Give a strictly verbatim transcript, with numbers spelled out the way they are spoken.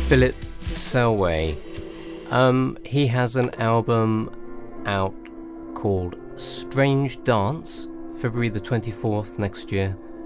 Philip Selway. Um, he has an album out called Strange Dance, February the twenty-fourth next year.